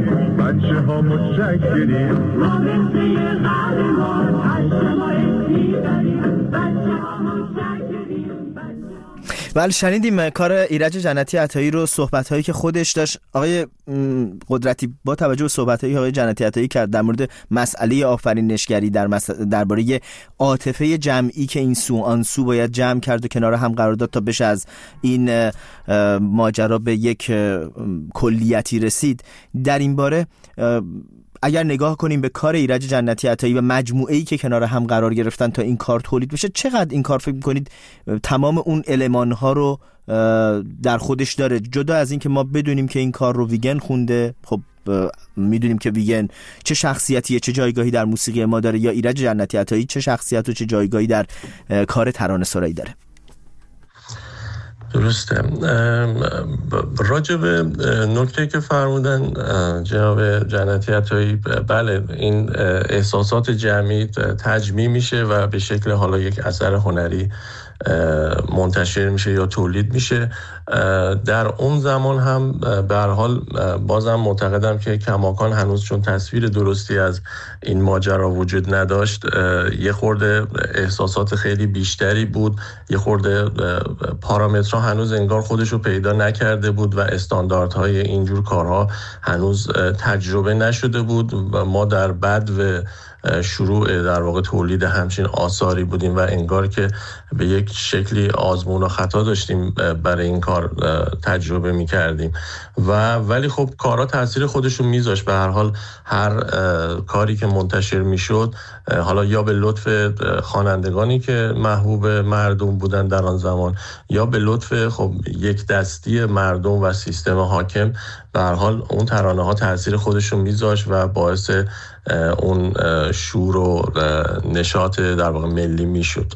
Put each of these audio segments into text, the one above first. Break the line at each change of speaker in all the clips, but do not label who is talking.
بچه ها متشکریم، ما مثل قهرمان هشت ما اسمی داریم، بچه ها متشکریم.
بله شنیدیم کار ایرج جنتی عطایی رو، صحبت‌هایی که خودش داشت. آقای قدرتی با توجه به صحبت‌هایی آقای جنتی عطایی کرد در مورد مسئله آفرینشگری، درباره عاطفه جمعی که این سو آن سو باید جمع کرد و کنار هم قرار داد تا بشه از این ماجرا به یک کلیتی رسید، در این باره اگر نگاه کنیم به کار ایرج جنتی عطایی و مجموعه‌ای که کنار هم قرار گرفتن تا این کار تولید بشه، چقدر این کار فکر می‌کنید تمام اون المان‌ها رو در خودش داره؟ جدا از این که ما بدونیم که این کار رو ویگن خونده، خب میدونیم که ویگن چه شخصیتیه، چه جایگاهی در موسیقی ما داره، یا ایرج جنتی عطایی چه شخصیت و چه جایگاهی در کار ترانه‌سرایی داره.
درسته. راجع به نکته که فرمودن جناب جنتی عطایی، بله این احساسات جمعی تجمیع میشه و به شکل حالا یک اثر هنری منتشر میشه یا تولید میشه. در اون زمان هم به هر حال بازم معتقدم که کماکان هنوز چون تصویر درستی از این ماجرا وجود نداشت، یه خورده احساسات خیلی بیشتری بود، یه خورده پارامترها هنوز انگار خودشو پیدا نکرده بود و استانداردهای اینجور کارها هنوز تجربه نشده بود و ما در بدو شروع در واقع تولید همچین آثاری بودیم و انگار که به یک شکلی آزمون و خطا داشتیم برای این کار تجربه می کردیم ولی خب کارها تاثیر خودشون میذاشت. به هر حال هر کاری که منتشر میشد، حالا یا به لطف خوانندگانی که محبوب مردم بودن در آن زمان یا به لطف خب یک دستی مردم و سیستم حاکم، به هر حال اون ترانه ها تاثیر خودشون میذاشت و باعث اون شور و نشاط در واقع ملی میشد.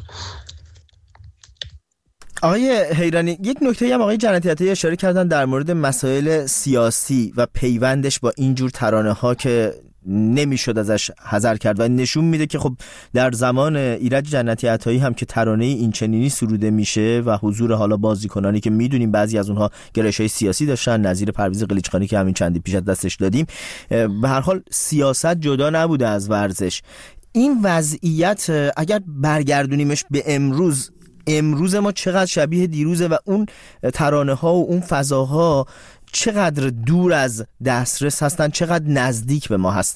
آقای حیرانی، یک نکته هم آقای جنتی عطایی اشاره کردن در مورد مسائل سیاسی و پیوندش با اینجور ترانه ها که نمیشد ازش حذر کرد و نشون میده که خب در زمان ایرج جنتی عطایی هم که ترانه این چنینی سروده میشه و حضور حالا بازیکنانی که میدونیم بعضی از اونها گرایش‌های سیاسی داشتن، نظیر پرویز قلیچخانی که همین چندی پیش از دستش دادیم، به هر حال سیاست جدا نبوده از ورزش. این وضعیت اگر برگردونیمش به امروز ما چقدر شبیه دیروزه و اون ترانه ها و اون فضاها چقدر دور از دسترس هستن، چقدر نزدیک به ما هستن.